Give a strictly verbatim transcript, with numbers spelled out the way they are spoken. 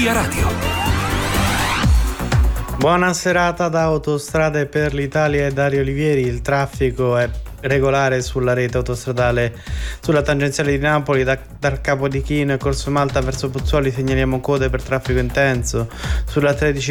Via Radio. Buona serata da Autostrade per l'Italia e Dario Olivieri. Il traffico è regolare sulla rete autostradale sulla tangenziale di Napoli da, dal Capo di Chino e Corso Malta verso Pozzuoli segnaliamo code per traffico intenso. Sulla tredici